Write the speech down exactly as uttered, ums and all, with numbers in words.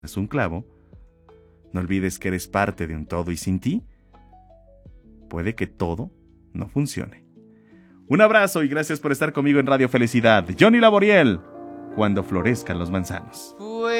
es un clavo, no olvides que eres parte de un todo y sin ti, puede que todo no funcione. Un abrazo y gracias por estar conmigo en Radio Felicidad. Johnny Laboriel, cuando florezcan los manzanos.